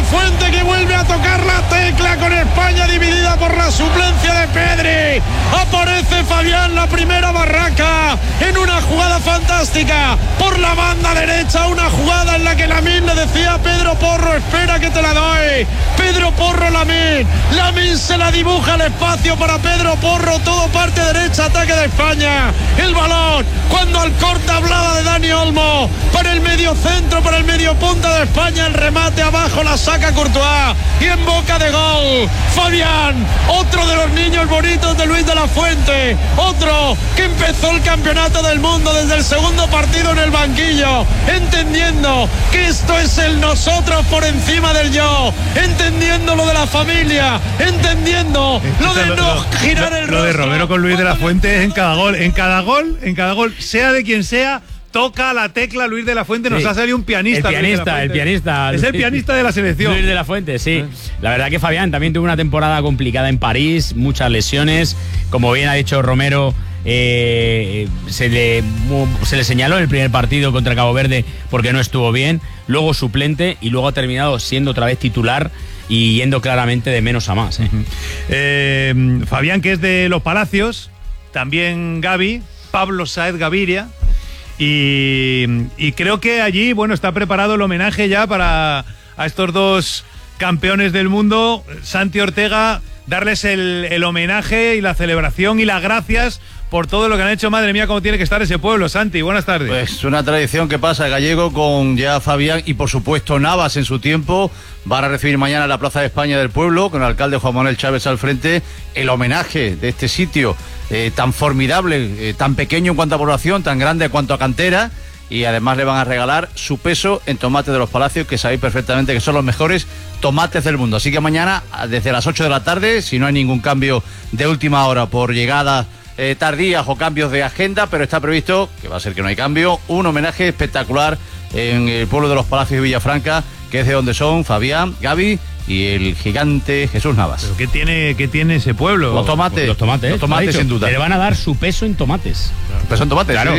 Fuente, que vuelve a tocar la tecla con España dividida por la suplencia de Pedri. Aparece Fabián, la primera barraca, en una jugada fantástica por la banda derecha, una jugada en la que Lamine le decía a Pedro Porro: espera que te la doy. Pedro Porro, Lamine se la dibuja al espacio para Pedro Porro, todo parte derecha, ataque de España. El balón, cuando Alcorta hablaba de Dani Olmo, para el medio centro, para el medio punta de España, el remate abajo, la saca Courtois y en boca de gol Fabián, otro de los niños bonitos de Luis de la Fuente, otro que empezó el campeonato del mundo desde el segundo partido en el banquillo, entendiendo que esto es el nosotros por encima del yo, entendiendo lo de la familia, entendiendo lo de no girar el rostro. Lo de Romero con Luis de la Fuente es en cada gol, sea de quien sea, toca la tecla Luis de la Fuente. Nos ha salido un pianista. El pianista. Es el pianista de la selección. Luis de la Fuente, sí. La verdad que Fabián también tuvo una temporada complicada en París, muchas lesiones. Como bien ha dicho Romero, se le señaló en el primer partido contra Cabo Verde porque no estuvo bien, luego suplente y luego ha terminado siendo otra vez titular y yendo claramente de menos a más. Fabián, que es de Los Palacios, también Gavi, Pablo Sáez Gaviria, y creo que allí, bueno, está preparado el homenaje ya a estos dos campeones del mundo. Santi Ortega, darles el homenaje y la celebración y las gracias por todo lo que han hecho. Madre mía, cómo tiene que estar ese pueblo. Santi, buenas tardes. Pues una tradición que pasa, Gallego, con ya Fabián y por supuesto Navas en su tiempo. Van a recibir mañana en la Plaza de España del Pueblo, con el alcalde Juan Manuel Chávez al frente, el homenaje de este sitio tan formidable, tan pequeño en cuanto a población, tan grande en cuanto a cantera. Y además le van a regalar su peso en tomates de Los Palacios, que sabéis perfectamente que son los mejores tomates del mundo. Así que mañana, desde las 8 de la tarde, si no hay ningún cambio de última hora por llegadas tardías o cambios de agenda, pero está previsto, que va a ser que no hay cambio, un homenaje espectacular en el pueblo de Los Palacios de Villafranca, que es de donde son Fabián, Gavi y el gigante Jesús Navas. ¿Pero qué tiene ese pueblo? Los tomates. Los tomates, sin duda. Le van a dar su peso en tomates. Peso en tomates, claro. Sí,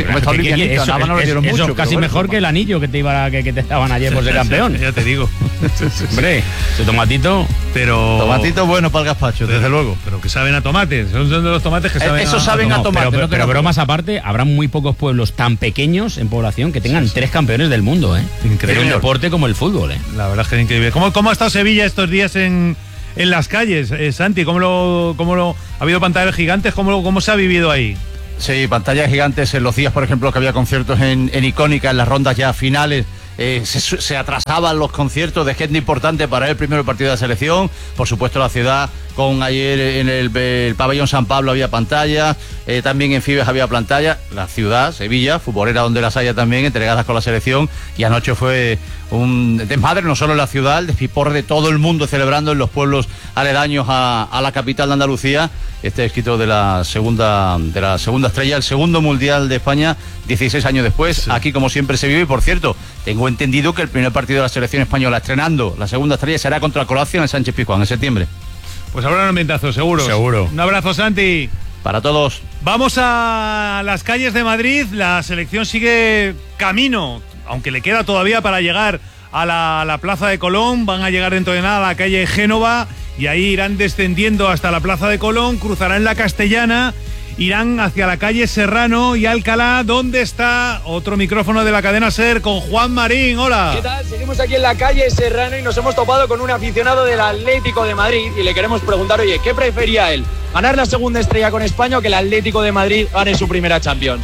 Eso casi mejor que el anillo que te daban ayer por ser campeón. Ya te digo. Hombre, ese tomatito. Tomatito bueno para el gazpacho, desde luego. Pero que saben a tomates. Son de los tomates que saben Eso saben a tomate. Pero bromas aparte, habrá muy pocos pueblos tan pequeños en población que tengan 3 campeones del mundo, Increíble. Pero un deporte como el fútbol, La verdad es que es increíble. ¿Cómo ha estado Sevilla estos días en las calles, Santi? ¿Cómo lo ha habido pantallas gigantes? ¿Cómo se ha vivido ahí? Sí, pantallas gigantes en los días, por ejemplo, que había conciertos en Icónica, en las rondas ya finales. Se atrasaban los conciertos de gente importante para el primer partido de la selección. Por supuesto, la ciudad, con ayer en el pabellón San Pablo había pantallas, también en Fibes había pantallas. La ciudad, Sevilla, futbolera donde las haya también, entregadas con la selección. Y anoche fue un desmadre, no solo en la ciudad, el despiporre de todo el mundo celebrando en los pueblos aledaños a la capital de Andalucía. Este escrito de la segunda estrella, el segundo mundial de España, 16 años después. Sí. Aquí, como siempre, se vive. Y por cierto, tengo entendido que el primer partido de la selección española estrenando la segunda estrella será contra Croacia en el Sánchez Pizjuán en septiembre. Pues habrá un ambientazo, seguro. Un abrazo, Santi. Para todos. Vamos a las calles de Madrid. La selección sigue camino, aunque le queda todavía para llegar a la Plaza de Colón. Van a llegar dentro de nada a la calle Génova y ahí irán descendiendo hasta la Plaza de Colón, cruzarán la Castellana, irán hacia la calle Serrano y Alcalá, donde está otro micrófono de la cadena SER con Juan Marín. Hola. ¿Qué tal? Seguimos aquí en la calle Serrano y nos hemos topado con un aficionado del Atlético de Madrid y le queremos preguntar, oye, ¿qué prefería él? ¿Ganar la segunda estrella con España o que el Atlético de Madrid gane su primera Champions?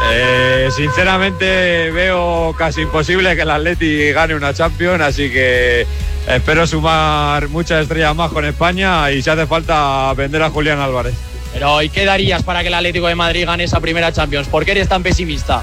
Sinceramente veo casi imposible que el Atleti gane una Champions, así que espero sumar muchas estrellas más con España y si hace falta vender a Julián Álvarez. Pero ¿y qué darías para que el Atlético de Madrid gane esa primera Champions? ¿Por qué eres tan pesimista?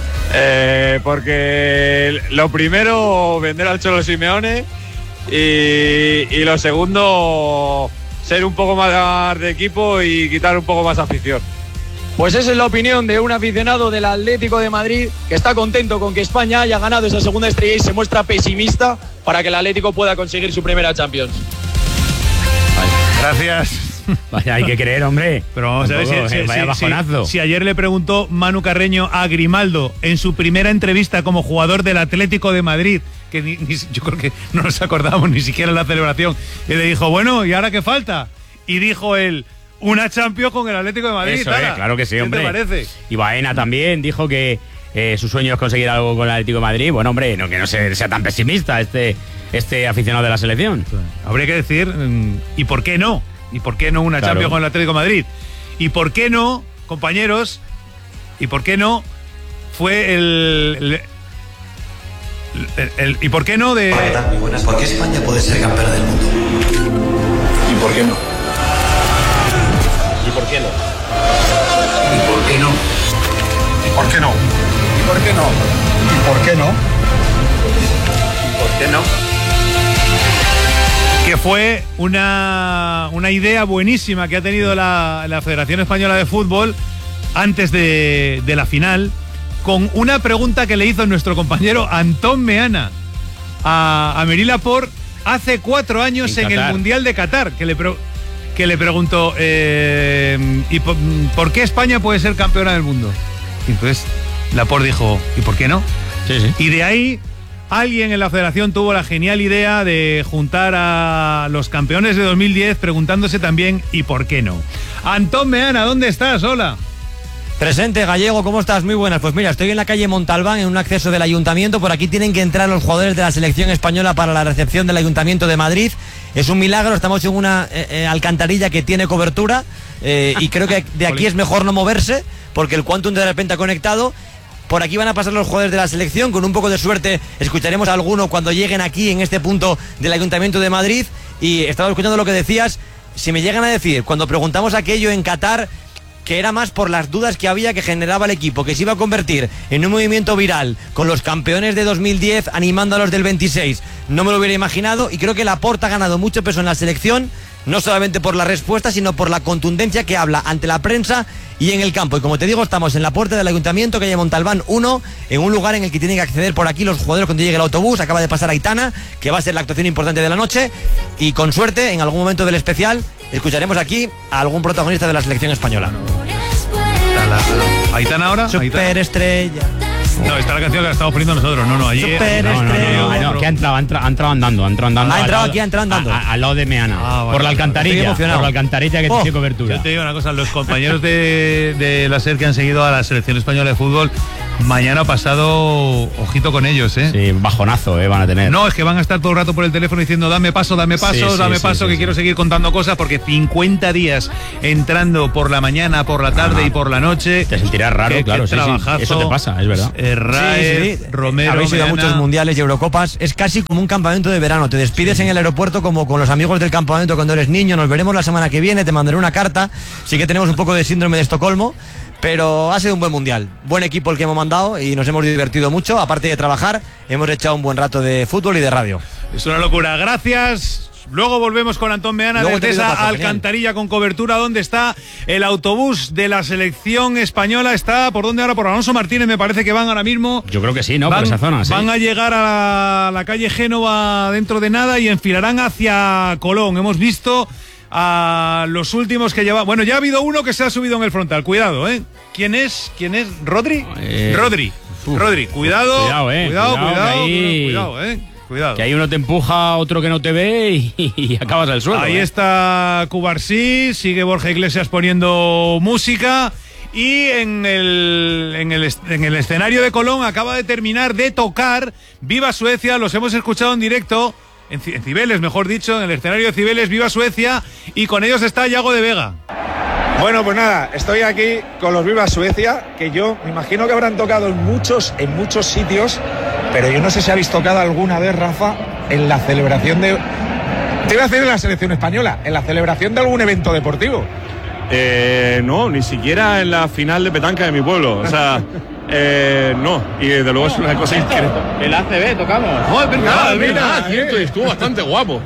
Porque lo primero, vender al Cholo Simeone y lo segundo, ser un poco más de equipo y quitar un poco más afición. Pues esa es la opinión de un aficionado del Atlético de Madrid que está contento con que España haya ganado esa segunda estrella y se muestra pesimista para que el Atlético pueda conseguir su primera Champions. Gracias. Vaya, hay que creer, hombre. Pero vamos a ver vaya bajonazo. si ayer le preguntó Manu Carreño a Grimaldo en su primera entrevista como jugador del Atlético de Madrid, que yo creo que no nos acordamos ni siquiera en la celebración, y le dijo, bueno, ¿y ahora qué falta? Y dijo él, una Champions con el Atlético de Madrid. Eso es, claro que sí, hombre. ¿Qué te parece? Y Baena también dijo que su sueño es conseguir algo con el Atlético de Madrid. Bueno, hombre, que no sea tan pesimista este aficionado de la selección. Habría que decir, ¿y por qué no? ¿Y por qué no una Champions con el Atlético de Madrid? ¿Y por qué no, compañeros? ¿Y por qué no fue ¿y por qué no de...? ¿Por qué España puede ser campeona del mundo? ¿Y por qué no? ¿Y por qué no? ¿Y por qué no? ¿Y por qué no? ¿Y por qué no? ¿Y por qué no? ¿Y por qué no? Que fue una idea buenísima que ha tenido la Federación Española de Fútbol antes de la final, con una pregunta que le hizo nuestro compañero Antón Meana a Aymeric Laporte hace 4 años en el Mundial de Qatar, que le preguntó ¿y por qué España puede ser campeona del mundo? Y entonces Laporte dijo, ¿y por qué no? Sí, sí. Y de ahí alguien en la federación tuvo la genial idea de juntar a los campeones de 2010 preguntándose también ¿y por qué no? Antón Meana, ¿dónde estás? Hola. Presente, Gallego, ¿cómo estás? Muy buenas. Pues mira, estoy en la calle Montalbán, en un acceso del Ayuntamiento. Por aquí tienen que entrar los jugadores de la selección española para la recepción del Ayuntamiento de Madrid. Es un milagro, estamos en una alcantarilla que tiene cobertura y creo que de aquí es mejor no moverse porque el Quantum de repente ha conectado. Por aquí van a pasar los jugadores de la selección. Con un poco de suerte escucharemos a alguno cuando lleguen aquí en este punto del Ayuntamiento de Madrid. Y estaba escuchando lo que decías. Si me llegan a decir, cuando preguntamos aquello en Qatar, que era más por las dudas que había que generaba el equipo, que se iba a convertir en un movimiento viral con los campeones de 2010 animando a los del 26, no me lo hubiera imaginado. Y creo que Laporte ha ganado mucho peso en la selección, no solamente por la respuesta, sino por la contundencia que habla ante la prensa y en el campo. Y como te digo, estamos en la puerta del Ayuntamiento, calle Montalbán 1, en un lugar en el que tienen que acceder por aquí los jugadores cuando llegue el autobús. Acaba de pasar Aitana, que va a ser la actuación importante de la noche, y con suerte, en algún momento del especial, escucharemos aquí a algún protagonista de la selección española. ¿Aitana ahora? Superestrella. No, esta es la canción que la estamos poniendo nosotros. No, allí. No, que ha entrado andando. Ha entrado aquí, ha entrado andando. Al lado de Meana. Por la alcantarilla. Por la alcantarilla que tiene cobertura. Yo te digo una cosa, los compañeros de la SER que han seguido a la selección española de fútbol, mañana pasado, ojito con ellos, ¿eh? Sí, bajonazo, van a tener. No, es que van a estar todo el rato por el teléfono diciendo dame paso, que quiero seguir contando cosas, porque 50 días entrando por la mañana, por la tarde y por la noche. Te sentirás raro, claro, sí. Eso te pasa, es verdad. Romero, habéis ido a muchos mundiales y Eurocopas. Es casi como un campamento de verano. Te despides en el aeropuerto como con los amigos del campamento cuando eres niño. Nos veremos la semana que viene, te mandaré una carta. Sí que tenemos un poco de síndrome de Estocolmo, pero ha sido un buen mundial. Buen equipo el que hemos mandado y nos hemos divertido mucho. Aparte de trabajar, hemos echado un buen rato de fútbol y de radio. Es una locura. Gracias. Luego volvemos con Antón Meana desde esa alcantarilla con cobertura donde está el autobús de la selección española. Está, ¿por dónde ahora? Por Alonso Martínez, me parece que van ahora mismo. Yo creo que sí, ¿no? Por esa zona, sí. Van a llegar a la calle Génova dentro de nada y enfilarán hacia Colón. Hemos visto a los últimos que llevan. Bueno, ya ha habido uno que se ha subido en el frontal. Cuidado, ¿eh? ¿Quién es? ¿Rodri? Rodri. Cuidado, cuidado. Que ahí uno te empuja, otro que no te ve y acabas al suelo. Ahí está Cubarsí, sigue Borja Iglesias poniendo música y en el escenario de Colón acaba de terminar de tocar Viva Suecia. Los hemos escuchado en directo, en Cibeles, mejor dicho, en el escenario de Cibeles, Viva Suecia, y con ellos está Yago de Vega. Bueno, pues nada, estoy aquí con los Viva Suecia, que yo me imagino que habrán tocado en muchos sitios, pero yo no sé si habéis tocado alguna vez, Rafa, en la celebración de... Te iba a decir en la selección española, en la celebración de algún evento deportivo. No, ni siquiera en la final de petanca de mi pueblo, o sea... no, y desde luego es una cosa increíble. El ACB tocamos. Oh, es verdad, cierto, y estuvo bastante guapo.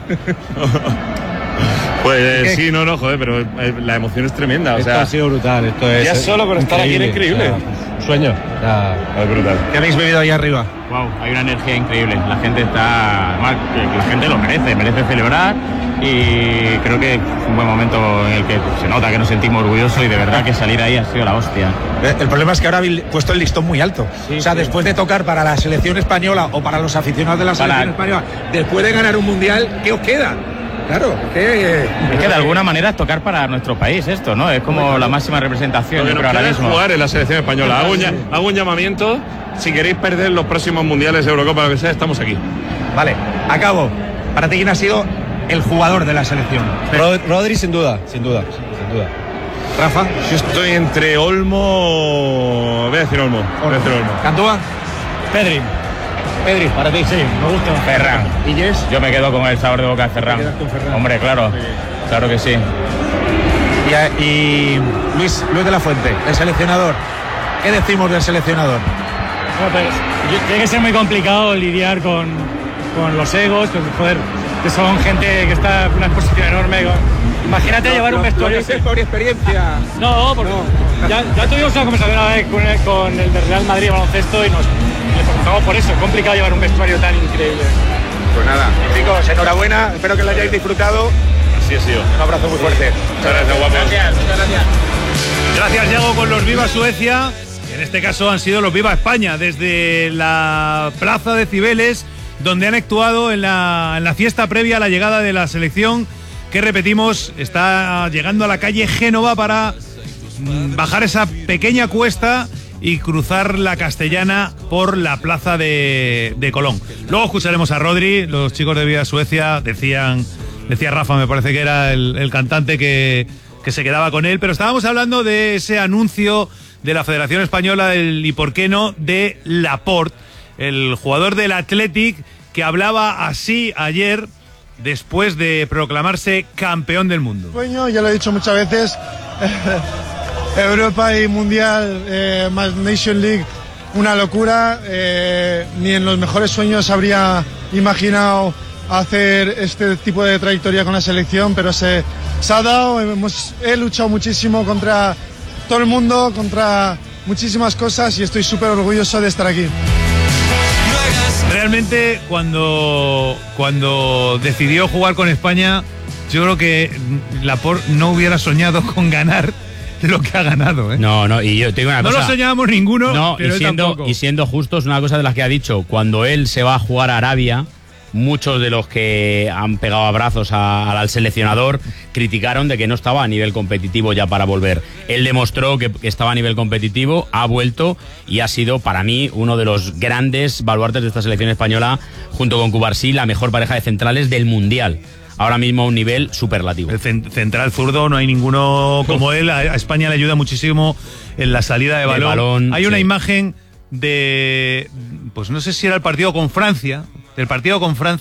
Pues sí, joder, pero la emoción es tremenda. Esto ha sido brutal, esto es... Ya solo por estar aquí era increíble. sueño. Es brutal. ¿Qué habéis vivido ahí arriba? Wow, hay una energía increíble. La gente está, además, la gente lo merece celebrar, y creo que es un buen momento en el que se nota que nos sentimos orgullosos, y de verdad que salir ahí ha sido la hostia. El problema es que ahora habéis puesto el listón muy alto. O sea, después de tocar para la selección española o para los aficionados de la selección española, después de ganar un mundial, ¿qué os queda? Claro, es que de alguna manera es tocar para nuestro país esto, ¿no? Es como la máxima representación. Lo que nos queda es jugar en la selección española. Hago un llamamiento. Si queréis perder los próximos mundiales, Eurocopa, lo que sea, estamos aquí. Vale, acabo. ¿Para ti quién ha sido el jugador de la selección? Rodri, sin duda. Rafa. Yo estoy entre Olmo. Voy a decir Olmo. ¿Cantúa? Pedri, para ti. Sí, me gusta. Ferran. ¿Y Jess? Yo me quedo con el sabor de boca de Ferran. Hombre, claro. Claro que sí. Y Luis de la Fuente, el seleccionador. ¿Qué decimos del seleccionador? Bueno, pues, tiene que ser muy complicado lidiar con los egos, que son gente que está en una exposición enorme. Imagínate llevar un vestuario. No, por experiencia. No, porque ya tuvimos una conversación una vez con el de Real Madrid baloncesto y le preguntamos por eso. Es complicado llevar un vestuario tan increíble. Pues nada, chicos, enhorabuena. Espero que lo hayáis disfrutado. Así ha sido. Un abrazo muy fuerte. Muchas gracias, guapos. Muchas gracias. Gracias, Diego, con los Viva Suecia. En este caso han sido los Viva España, desde la plaza de Cibeles, donde han actuado en la fiesta previa a la llegada de la selección, que repetimos, está llegando a la calle Génova para bajar esa pequeña cuesta y cruzar la Castellana por la plaza de Colón. Luego escucharemos a Rodri. Los chicos de Viva Suecia decía Rafa, me parece que era el cantante que se quedaba con él, pero estábamos hablando de ese anuncio de la Federación Española y por qué no de Laporte, el jugador del Athletic, que hablaba así ayer después de proclamarse campeón del mundo. Sueño, ya lo he dicho muchas veces, Europa y Mundial, más Nation League, una locura, ni en los mejores sueños habría imaginado hacer este tipo de trayectoria con la selección, pero se ha dado, he luchado muchísimo contra todo el mundo, contra muchísimas cosas, y estoy súper orgulloso de estar aquí. Realmente cuando decidió jugar con España, yo creo que Laporte no hubiera soñado con ganar lo que ha ganado, ¿eh? No, y yo te digo una cosa. No lo soñábamos ninguno, no, pero y siendo justos, una cosa de las que ha dicho, cuando él se va a jugar a Arabia, muchos de los que han pegado abrazos al seleccionador criticaron de que no estaba a nivel competitivo ya para volver. Él demostró que estaba a nivel competitivo, ha vuelto y ha sido para mí uno de los grandes baluartes de esta selección española, junto con Cubarsí, la mejor pareja de centrales del Mundial. Ahora mismo a un nivel superlativo. El central zurdo, no hay ninguno como él. A España le ayuda muchísimo en la salida de balón. Hay una imagen de, pues no sé si era el partido con Francia,